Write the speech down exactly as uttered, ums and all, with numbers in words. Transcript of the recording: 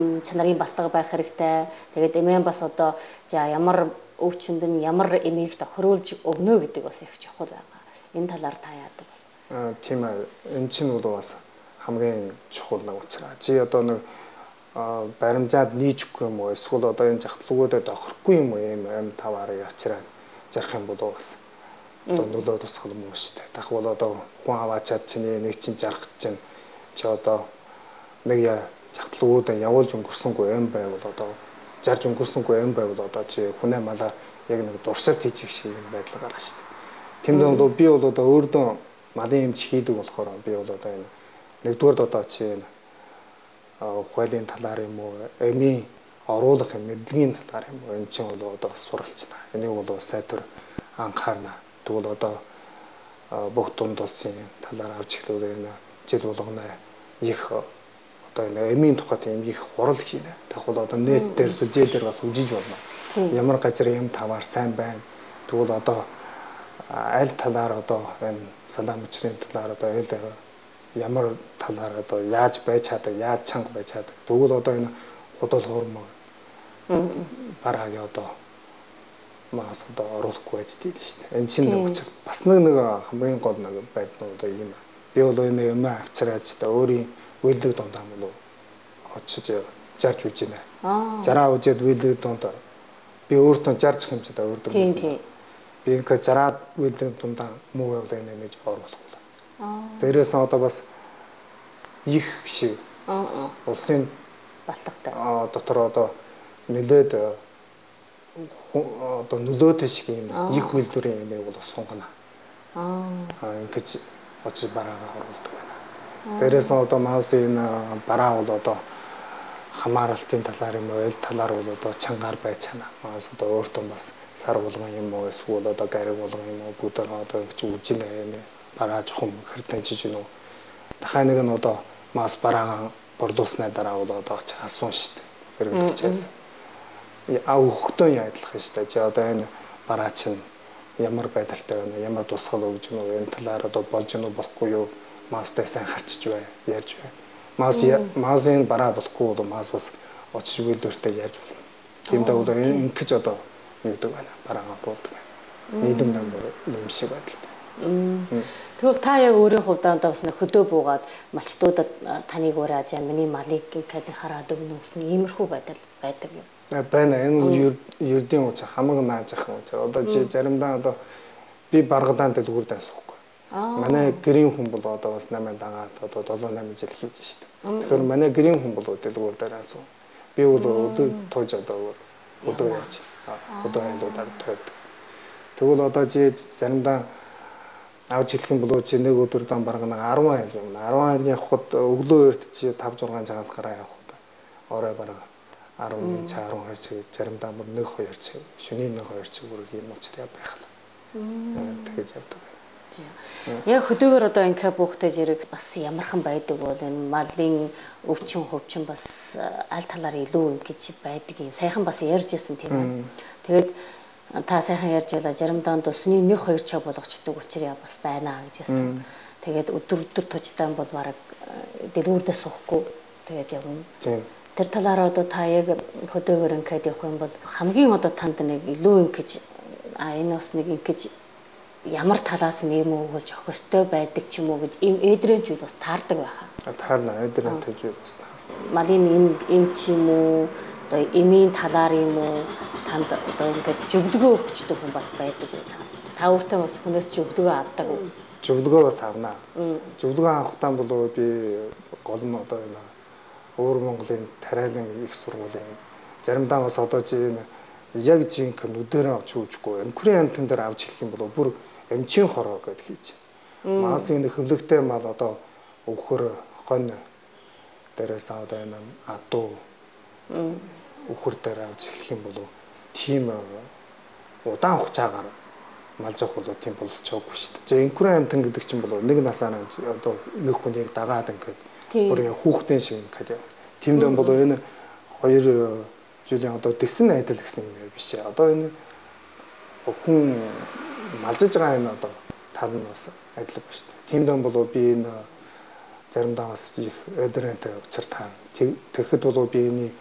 чанарын балтга байх хэрэгтэй. Тэгээд эмээн бас одоо за ямар өвчнөд нь ямар эмээг тохируулж өгнө гэдэг бас их чухал байгаа. Энэ талаар та яадаг бол? Аа тийм ээ. Энэ чинь бол бас хамгийн чухал нэг учраас. Чи одоо нэг баримжаад нийжгүй юм уу? Эсвэл одоо энэ жахтлуугуудад охирохгүй юм уу? Ийм ам таваараа явчраад жарах юм бол бас одоо нөлөө тусгал мөн шүү дээ. Дах бол одоо хүн аваачаад чиний нэг чинь жарах чинь чи одоо нэг яа жахтлуугуудаа явуулж өнгөрсөнгүй ам байвал одоо жарж өнгөрсөнгүй ам байвал одоо чи хүнээ малаа яг нэг дурсарт хийчих шиг юм байдал гарах шүү дээ. Тэнд бол би бол одоо өөрдөө малын эмч хийдэг болохоор би бол одоо энэ нэгдүгээр одоо чи энэ ухаалын талаар юм уу, эмийн оруулах мэдлэгийн талаар юм уу, энэ чинь бол одоо суралцна. Энийг бол сайтар анхаарна. Тэгвэл одоо бүх дунд улсын талаар авч эхлүүл энэ жил болгоно их одоо энэ эмийн тухай тийм их хурал хийнэ. Тэгвэл одоо нэт дээр сүлжээ дээр бас үжиж болно. Ямар газар юм таваар сайн байна. Тэгвэл одоо аль талаар одоо энэ салаам мөчрийн талаар одоо аль ямар талаар одоо яаж байж чаддаг, яаж чанга байж чаддаг. Тэгвэл одоо энэ худал хуурмаг барааг одоо маас одоо оруулахгүй байж дийдэ шүү дээ. Энэ чинь нэг бас нэг нэг хамгийн гол нэг байднууд одоо юм. Би бол энэ юм авчираад та өөрийн үйлдэл дундаа мөн очиж жарж үж байна. Жараа үжээд үйлдэл дундаа би өөртөө жарж хэмжээд өөртөө. Тийм тийм. Би ингээ жараад үйлдэл дундаа муу явал энэ нэж оруулах. Дээрээс нь одоо бас их шиг улсын батлагтай дотор одоо нэлээд одоо нөлөөтэй шиг юм их үйлдвэрийн юм бол сунгана. Аа ингэж очиж бараагаа оруулдаг байна. Дээрээс нь одоо маус энэ бараа бол одоо хамааралтын талаар юм уу, эл талаар бол одоо чангаар байж чана. Маус одоо өөртөө бас сар болгон юм уу, эсвэл одоо гариг болгон юм уу, бүгдээр одоо ингэж үжинэ юм. Бараа жоохон хэрдэнчиж гинөө. Дахайн нэг нь одоо мас бараагаа бордуулсны дараа бол одоо ч асуун шүү дээ. Хэрэглэгчээс. Аа хөхтөн яадлах шүү дээ. Чи одоо энэ бараа чинь ямар байдалтай байна, ямар тусгал өгж гинөө, энэ талаар одоо болж гинөө болохгүй юу? Мастай сайн харчиж бай, ярьж бай. Мас масын бараа болохгүй бол мас бас очиж үйлдвэртэй ярьж болно. Тиймдээ бол ингэж одоо нэгдэг байна. Бараагаа оруулдаг байна. Нийгэм намбар юм шиг байдалтай. Тэгвэл та яг өөрийн хувьдаа бас нэг хөдөө буугаад малчтуудад таныг ураад яа миний малыг гэдэг хараад өгнө гэсэн иймэрхүү байдал байдаг юм. Байна. Энэ ердийн уучаа хамаг нааж ах юм. Одоо чи заримдаа одоо би баргадаанд л үрд асуухгүй. Манай гэрийн хүн бол одоо бас намайг дагаад одоо долоо намын жил хийж штэ. Тэгэхээр манай гэрийн хүн бол дэлгүүр дээр асуу. Би бол өдөр тууж одоо өдөө яаж өдөө айлуудаар тойд. Тэгвэл одоо чи заримдаа авч хэлэх юм бол чи нэг өдөр дан бараг нэг арван айл юм. арван айлын явхад өглөө эрт чи тавь зургаан цагаас гараа явхад орой бараг арван цаг арван хоёр цаг заримдаа бүр нэг хоёр цаг шөнийн нэг хоёр цаг бүр юм уучраа байхлаа. Тэгэж явдаг. Яг хөдөөгөр одоо ингээ буухтай зэрэг бас ямархан байдаг бол энэ малын өвчин хөвчин бас аль талаар илүү ингэж байдаг юм. Сайхан бас ярьж ирсэн тийм ээ. Тэгээд та сайхан ярьж байлаа заримдаа өсний нэг хоёр цаг болгочдөг учраас бас байна гэж хэлсэн. Тэгээд өдөр өдөр туждаан бол бараг дэлгүүрдээ суухгүй тэгээд явна. Тэр талаараа одоо та яг хөдөөгөр ингээд явах юм бол хамгийн одоо танд нэг илүү ингэж а энэ бас нэг ингэж ямар талаас нь юм уу болж өгөх ёстой байдаг ч юм уу гэж ийм эдрэнч үл бас таардаг байхаа. Таарна эдрэнтэй зүйл бас таар. Малын эм эм ч юм уу одоо эмийн талаар юм уу танд одоо ингээд зөвлөгөө өгчдөг хүн бас байдаг уу та? Та өөртөө бас хүнээс зөвлөгөө авдаг уу? Зөвлөгөө бас авнаа. Зөвлөгөө авахтаа бол би гол нь одоо энэ өөр Монголын тариалан их сургуулийн заримдаа бас одоо чи энэ яг жинк нүдэрээ авч үүжгүй эмхрийн амтан дээр авч хэлэх юм бол бүр эмчийн хороо гэдээ хийж. Масын хөвлөгтэй мал одоо өвхөр хонь дээрээс одоо энэ адуу өвхөр дээр авч хэлэх юм бол тийм удаан хугацаагаар малж авах бол тийм болж байгаагүй шүү дээ. За эмхрийн амтан гэдэг чинь бол нэг насаар одоо нэг хүнийг дагаад ингээд бүр хүүхдийн шиг ингээд тиймдээ бол энэ хоёр жилийн одоо тэгсэн айдал гэсэн юм биш ээ. Одоо энэ хүн малжиж байгаа энэ одоо тал нь бас адил ба шүү дээ. Тиймдээ бол би энэ заримдаа бас их өдрөнтэй учир таа тэгэхэд бол биений